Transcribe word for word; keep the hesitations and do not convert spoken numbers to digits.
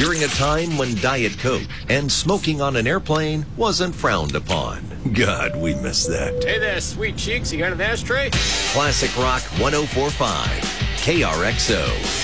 during a time when Diet Coke and smoking on an airplane wasn't frowned upon. God, we miss that. Hey there, sweet cheeks. You got an ashtray? Classic Rock one oh four point five, K R X O.